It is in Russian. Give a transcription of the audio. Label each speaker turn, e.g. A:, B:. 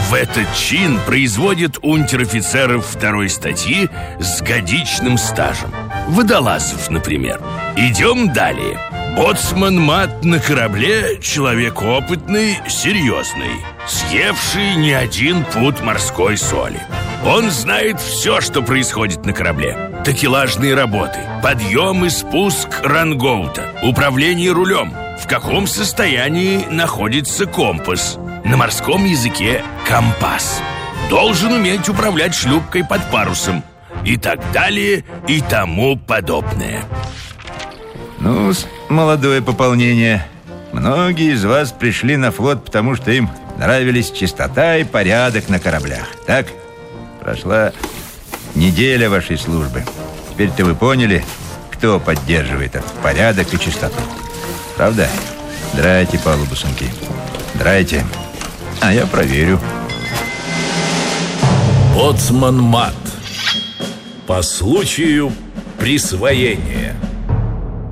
A: В этот чин производят унтер-офицеров второй статьи с годичным стажем. Водолазов, например. Идем далее. Боцман-мат на корабле — человек опытный, серьезный, съевший не один пуд морской соли. Он знает все, что происходит на корабле. Такелажные работы, подъем и спуск рангоута, управление рулем, в каком состоянии находится компас. На морском языке компас. Должен уметь управлять шлюпкой под парусом. И так далее, и тому подобное.
B: Ну, молодое пополнение. Многие из вас пришли на флот, потому что им нравились чистота и порядок на кораблях. Так? Прошла неделя вашей службы. Теперь-то вы поняли, кто поддерживает этот порядок и чистоту. Правда? Драйте палубу, сынки. Драйте. А я проверю.
C: Боцман-мат. По случаю присвоения.